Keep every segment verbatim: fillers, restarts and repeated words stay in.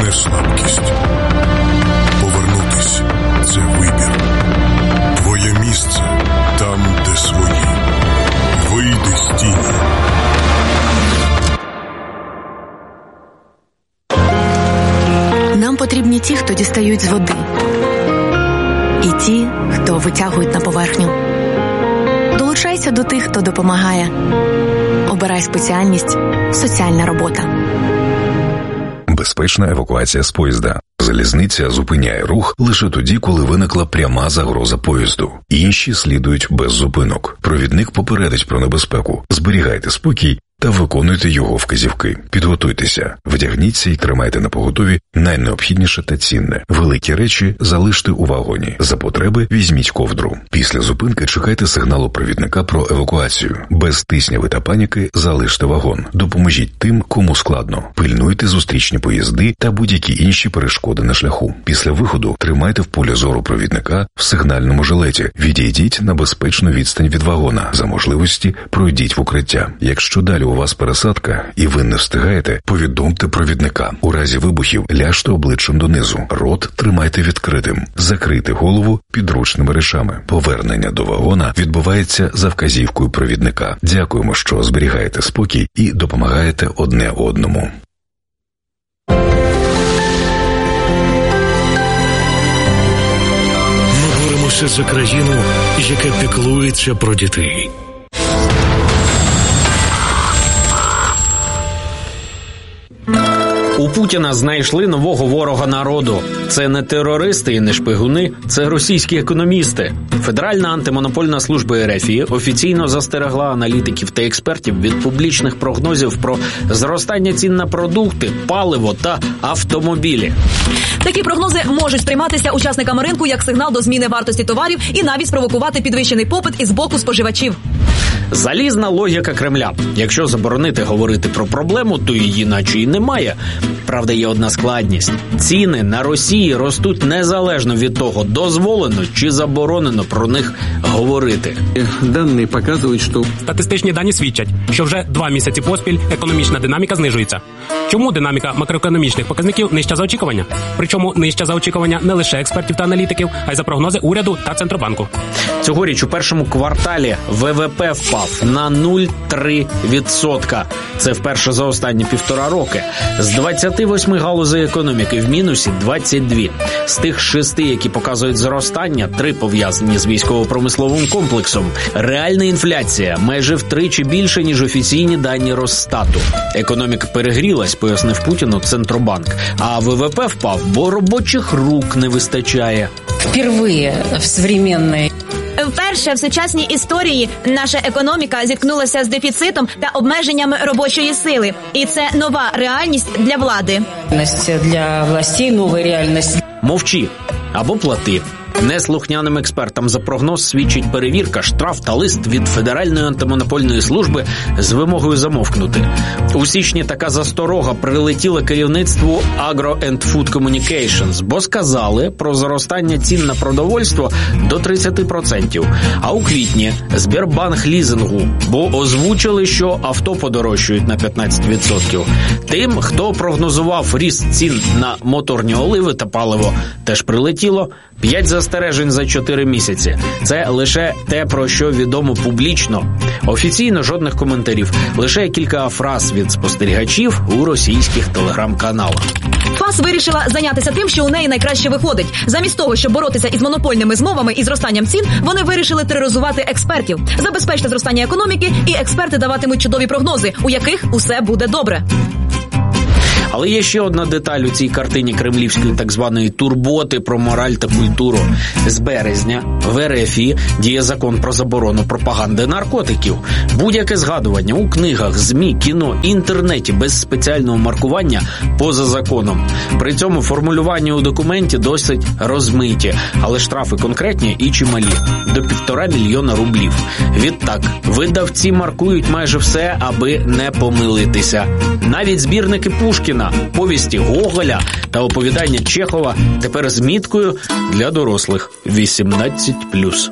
не слабкість. Повернутись – це вибір. Твоє місце там, де свої. Вийди з тіні. Нам потрібні ті, хто дістають з води. І ті, хто витягують на поверхню. Долучайся до тих, хто допомагає. Обирай спеціальність «Соціальна робота». Безпечна евакуація з поїзда. Залізниця зупиняє рух лише тоді, коли виникла пряма загроза поїзду. Інші слідують без зупинок. Провідник попередить про небезпеку. Зберігайте спокій та виконуйте його вказівки. Підготуйтеся, вдягніться і тримайте на поготові найнеобхідніше та цінне. Великі речі залиште у вагоні. За потреби візьміть ковдру. Після зупинки чекайте сигналу провідника про евакуацію. Без тисняви та паніки залиште вагон. Допоможіть тим, кому складно. Пильнуйте зустрічні поїзди та будь-які інші перешкоди на шляху. Після виходу тримайте в полі зору провідника в сигнальному жилеті. Відійдіть на безпечну відстань від вагона. За можливості пройдіть в укриття. Якщо далі у вас пересадка і ви не встигаєте, повідомте провідника. У разі вибухів ляжте обличчям донизу. Рот тримайте відкритим. Закрийте голову підручними речами. Повернення до вагона відбувається за вказівкою провідника. Дякуємо, що зберігаєте спокій і допомагаєте одне одному. Ми боремося за країну, яка піклується про дітей. У Путіна знайшли нового ворога народу. Це не терористи і не шпигуни, це російські економісти. Федеральна антимонопольна служба РФ офіційно застерегла аналітиків та експертів від публічних прогнозів про зростання цін на продукти, паливо та автомобілі. Такі прогнози можуть сприйматися учасниками ринку як сигнал до зміни вартості товарів і навіть спровокувати підвищений попит із боку споживачів. Залізна логіка Кремля. Якщо заборонити говорити про проблему, то її наче і немає. Правда, є одна складність. Ціни на Росії ростуть незалежно від того, дозволено чи заборонено про них говорити. Дані показують, що... Статистичні дані свідчать, що вже два місяці поспіль економічна динаміка знижується. Чому динаміка макроекономічних показників нижча за очікування? Причому нижча за очікування не лише експертів та аналітиків, а й за прогнози уряду та Центробанку. Цьогоріч у першому кварталі ВВП впав на нуль цілих три десятих відсотка. Це вперше за останні півтора роки. З двадцяти восьми галузей економіки в мінусі двадцять дві. З тих шести, які показують зростання, три пов'язані з військово-промисловим комплексом. Реальна інфляція майже втричі більше, ніж офіційні дані Росстату. Економіка перегрілась, пояснив Путіну Центробанк. А ВВП впав, бо робочих рук не вистачає. Впервые в современной Вперше в сучасній історії наша економіка зіткнулася з дефіцитом та обмеженнями робочої сили. І це нова реальність для влади. Для властей нова реальність. Мовчи або плати. Неслухняним експертам за прогноз свідчить перевірка, штраф та лист від Федеральної антимонопольної служби з вимогою замовкнути. У січні така засторога прилетіла керівництву Agro and Food Communications, бо сказали про зростання цін на продовольство до тридцять відсотків. А у квітні Сбербанк лізингу, бо озвучили, що авто подорожчають на п'ятнадцять відсотків. Тим, хто прогнозував ріст цін на моторні оливи та паливо, теж прилетіло. П'ять застережень за чотири місяці. Це лише те, про що відомо публічно. Офіційно жодних коментарів. Лише кілька фраз від спостерігачів у російських телеграм-каналах. ФАС вирішила зайнятися тим, що у неї найкраще виходить. Замість того, щоб боротися із монопольними змовами і зростанням цін, вони вирішили тероризувати експертів. Забезпечте зростання економіки, і експерти даватимуть чудові прогнози, у яких усе буде добре. Але є ще одна деталь у цій картині кремлівської так званої турботи про мораль та культуру. З березня в РФ діє закон про заборону пропаганди наркотиків. Будь-яке згадування у книгах, ЗМІ, кіно, інтернеті без спеціального маркування поза законом. При цьому формулювання у документі досить розмиті, але штрафи конкретні і чималі – до півтора мільйона рублів. Відтак, видавці маркують майже все, аби не помилитися. Навіть збірники Пушкіна, повісті Гоголя та оповідання Чехова тепер з міткою для дорослих вісімнадцять плюс.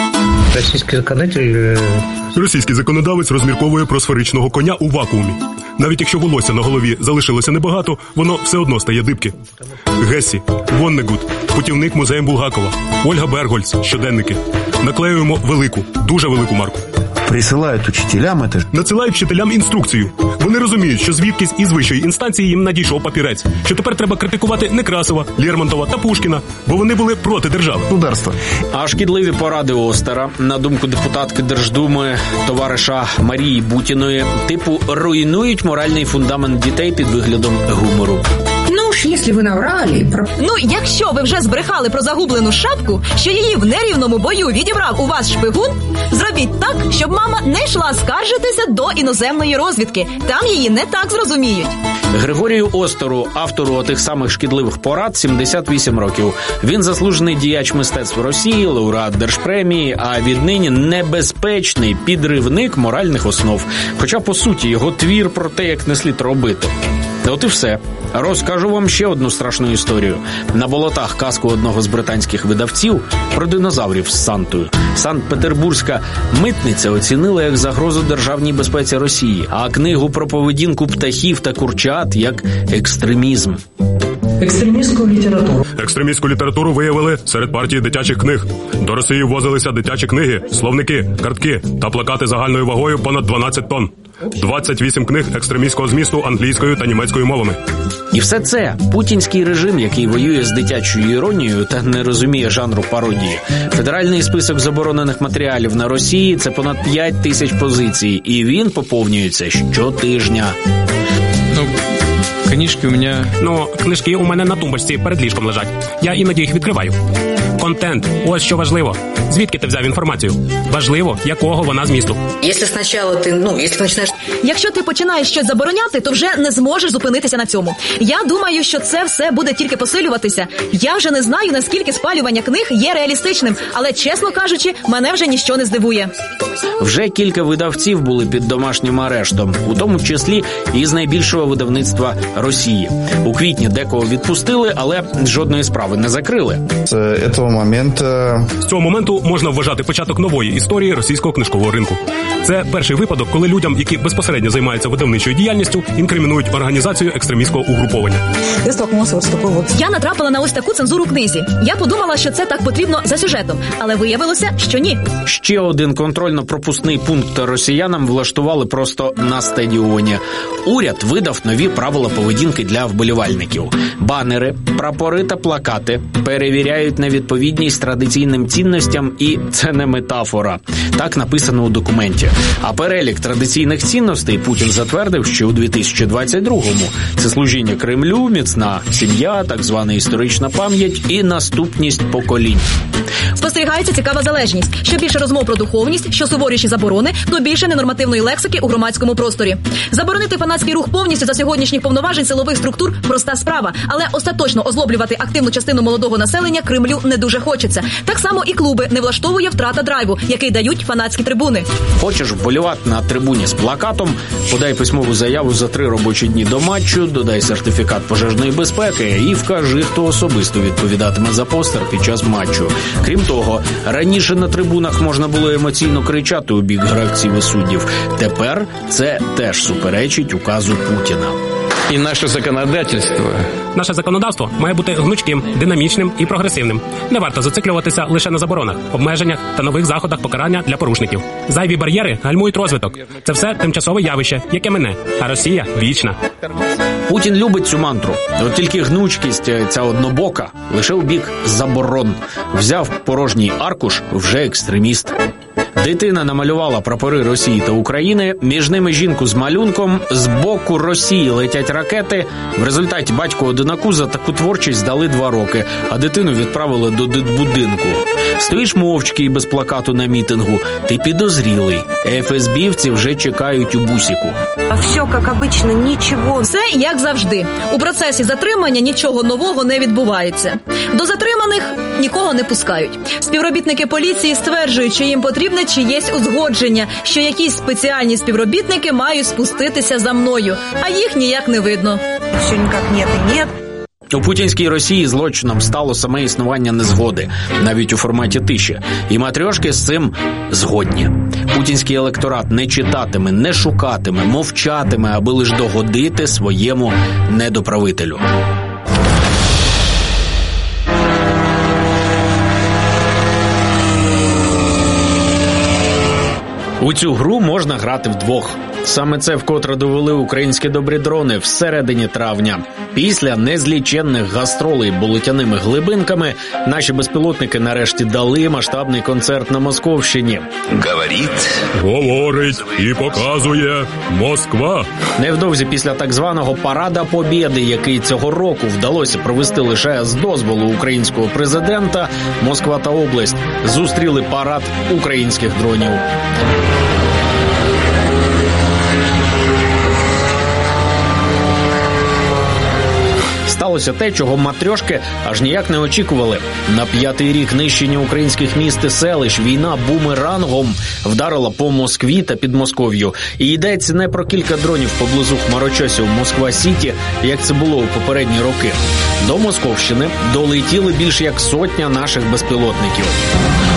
Російський законодавець... Російський законодавець розмірковує про сферичного коня у вакуумі. Навіть якщо волосся на голові залишилося небагато, воно все одно стає дибки. Гессі, Воннегут, путівник музеєм Булгакова, Ольга Бергольц, щоденники. Наклеюємо велику, дуже велику марку. Присилають учителям это... Надсилають вчителям інструкцію. Вони розуміють, що звідкись із вищої інстанції їм надійшов папірець, що тепер треба критикувати Некрасова, Лермонтова та Пушкіна, бо вони були проти держави. Ударство. А шкідливі поради Остера, на думку депутатки Держдуми, товариша Марії Бутіної, типу руйнують моральний фундамент дітей під виглядом гумору. Ну ж, якщо ви наврали... Про... Ну, якщо ви вже збрехали про загублену шапку, що її в нерівному бою відібрав у вас шпигун, зробіть так, щоб мама не йшла скаржитися до іноземної розвідки. Там її не так зрозуміють. Григорію Остеру, автору отих самих шкідливих порад, сімдесят вісім років. Він заслужений діяч мистецтв Росії, лауреат Держпремії, а віднині небезпечний підривник моральних основ. Хоча, по суті, його твір про те, як не слід робити. От і все. Розкажу вам ще одну страшну історію. На болотах казку одного з британських видавців про динозаврів з Сантою. Санкт-Петербурзька митниця оцінила як загрозу державній безпеці Росії, а книгу про поведінку птахів та курчат як екстремізм. Екстремістську літературу. Екстремістську літературу виявили серед партії дитячих книг. До Росії ввозилися дитячі книги, словники, картки та плакати загальною вагою понад дванадцять тонн. двадцять вісім книг екстремістського змісту англійською та німецькою мовами. І все це путінський режим, який воює з дитячою іронією та не розуміє жанру пародії. Федеральний список заборонених матеріалів на Росії – це понад п'ять тисяч позицій, і він поповнюється щотижня. Ну, книжки у мене... Ну, книжки у мене на тумбочці перед ліжком лежать. Я іноді їх відкриваю. Контент. Ось що важливо. Звідки ти взяв інформацію? Важливо, якого вона змісту. Якщо спочатку ти, ну, якщо починаєш... Якщо ти починаєш щось забороняти, то вже не зможеш зупинитися на цьому. Я думаю, що це все буде тільки посилюватися. Я вже не знаю, наскільки спалювання книг є реалістичним, але, чесно кажучи, мене вже ніщо не здивує. Вже кілька видавців були під домашнім арештом, у тому числі і з найбільшого видавництва Росії. У квітні декого відпустили, але жодної справи не закрили. З цього моменту... З цього моменту можна вважати початок нової історії російського книжкового ринку. Це перший випадок, коли людям, які безпосередньо займаються видавничою діяльністю, інкримінують організацію екстремістського угруповання. Я столкнулася з такою от. Я натрапила на ось таку цензуру в книзі. Я подумала, що це так потрібно за сюжетом, але виявилося, що ні. Ще один контрольно-пропускний пункт росіянам влаштували просто на стадіоні. Уряд видав нові правила поведінки для вболівальників. Банери, прапори та плакати перевіряють на відповідність традиційним цінностям, і це не метафора. Так написано у документі. А перелік традиційних цінностей Путін затвердив ще у дві тисячі двадцять другому. Це служіння Кремлю, міцна сім'я, так звана історична пам'ять і наступність поколінь. Спостерігається цікава залежність. Що більше розмов про духовність, що суворіші заборони, то більше ненормативної лексики у громадському просторі. Заборонити фанатський рух повністю за сьогоднішніх повноважень силових структур – проста справа. Але остаточно озлоблювати активну частину молодого населення Кремлю не дуже хочеться. Так само і клуби не влаштовує втрата драйву, який дають фанатські трибуни. Хочеш вболівати на трибуні з плакатом? Подай письмову заяву за три робочі дні до матчу, додай сертифікат пожежної безпеки і вкажи, хто особисто відповідатиме за постер під час матчу. Крім того, раніше на трибунах можна було емоційно кричати у бік гравців і суддів. Тепер це теж суперечить указу Путіна. І наше законодавство. Наше законодавство має бути гнучким, динамічним і прогресивним. Не варто зациклюватися лише на заборонах, обмеженнях та нових заходах покарання для порушників. Зайві бар'єри гальмують розвиток. Це все тимчасове явище, яке мине, а Росія вічна. Путін любить цю мантру. От тільки гнучкість ця однобока лише у бік заборон. Взяв порожній аркуш, вже екстреміст. Дитина намалювала прапори Росії та України, між ними жінку з малюнком, з боку Росії летять ракети. В результаті батьку одинаку за таку творчість дали два роки, а дитину відправили до дитбудинку. Стоїш мовчки і без плакату на мітингу. Ти підозрілий. еф ес бівці вже чекають у бусіку. А все, як обично, нічого. Все як завжди. У процесі затримання нічого нового не відбувається. До затриманих нікого не пускають. Співробітники поліції стверджують, що їм потрібне чиєсь узгодження, що якісь спеціальні співробітники мають спуститися за мною, а їх ніяк не видно. Все ніяк нет і нет. У путінській Росії злочином стало саме існування незгоди, навіть у форматі тиші. І матрьошки з цим згодні. Путінський електорат не читатиме, не шукатиме, мовчатиме, аби лиш догодити своєму недоправителю. У цю гру можна грати вдвох. Саме це вкотре довели українські добрі дрони всередині травня. Після незліченних гастролей болотяними глибинками наші безпілотники нарешті дали масштабний концерт на Московщині. Говорить, говорить і показує Москва. Невдовзі після так званого «Парада Побєди», який цього року вдалося провести лише з дозволу українського президента, Москва та область зустріли парад українських дронів. Сталося те, чого матрьошки аж ніяк не очікували. На п'ятий рік нищення українських міст і селищ війна бумерангом вдарила по Москві та Підмосков'ю. І йдеться не про кілька дронів поблизу хмарочосів Москва-Сіті, як це було у попередні роки. До Московщини долетіли більш як сотня наших безпілотників.